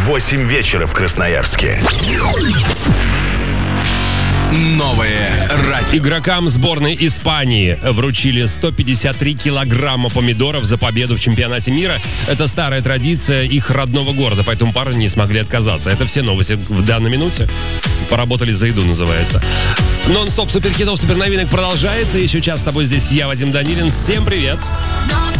8 вечера в Красноярске. Новые радио. Игрокам сборной Испании вручили 153 килограмма помидоров за победу в чемпионате мира. Это старая традиция их родного города, поэтому парни не смогли отказаться. Это все новости в данной минуте. Поработали за еду, называется. Нон-стоп суперхитов, суперновинок продолжается. Еще час с тобой здесь я, Вадим Данилин. Всем привет!